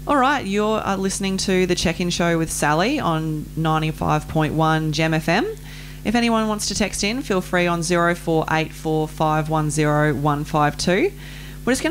All right, you're listening to the Check-In Show with Sally on 95.1 Gem FM. If anyone wants to text in, feel free on 0484 510 152. We're just going